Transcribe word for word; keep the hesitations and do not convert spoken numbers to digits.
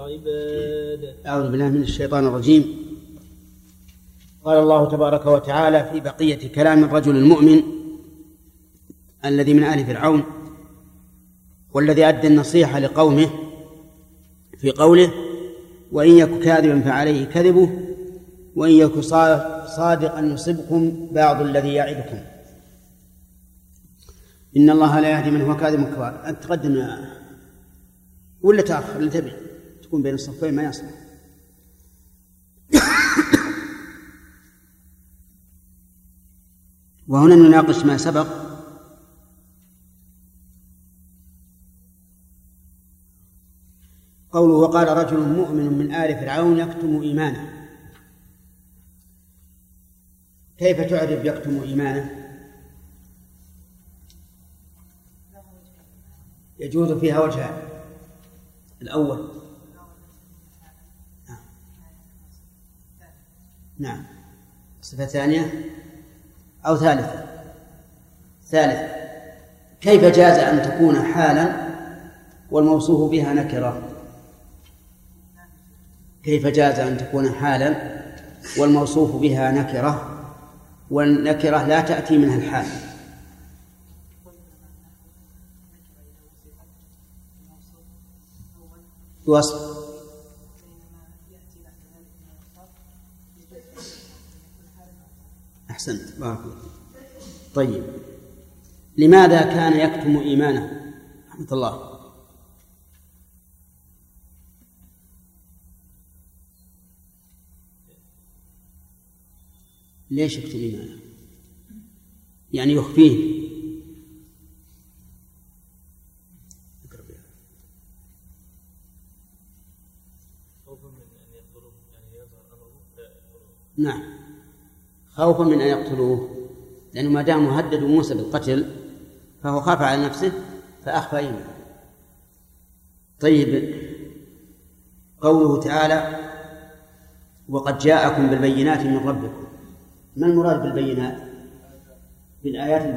العباد. أعوذ بالله من الشيطان الرجيم. قال الله تبارك وتعالى في بقية كلام الرجل المؤمن الذي من آل فرعون والذي أدى النصيحة لقومه في قوله: وإن يك كاذبا فعليه كذبه وإن يك صادقا يصبكم بعض الذي يعدكم إن الله لا يهدي من هو كاذب كفار. أنت تقدم ولا تأخر اللي تبي تكون بين الصفين ما يصلح. وهنا نناقش ما سبق. قوله: وقال رجل مؤمن من آل فرعون يكتم إيمانه. كيف تعرف يكتم إيمانه؟ يجوز فيها وجهان: الأول نعم، صفة ثانية أو ثالثة. ثالث: كيف جاز أن تكون حالا والموصوف بها نكرة؟ كيف جاز أن تكون حالا والموصوف بها نكرة والنكرة لا تأتي منها الحال؟ وصف. أحسنت، بارك الله. طيب، لماذا كان يكتم إيمانه رحمة الله؟ ليش يكتم إيمانه؟ يعني يخفيه. نعم، خوفا من أن يقتلوه، لأنه ما دام هددوا موسى بالقتل فهو خاف على نفسه فأخفى إيمانه. طيب، قوله تعالى: وقد جاءكم بالبينات من ربكم. ما المراد بالبينات؟ بالآيات